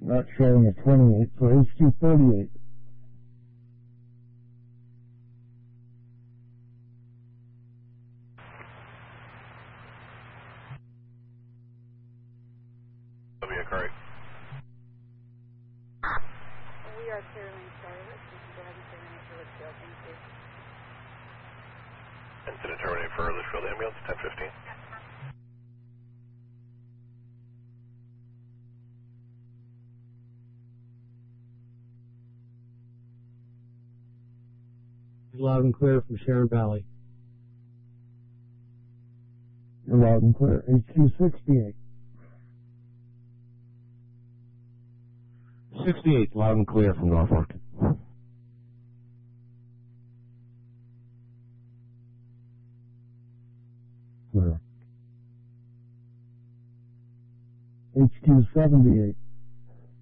Not showing a 28, so HQ 38. Correct. We are clearing Charlotte. You can go ahead and terminate for Litchfield. Thank you. Incident terminate for Litchfield ambulance, 1015. Loud and clear from Sharon Valley. You're loud and clear. HQ 68. 68, loud and clear from Norfolk. Clear. HQ 78.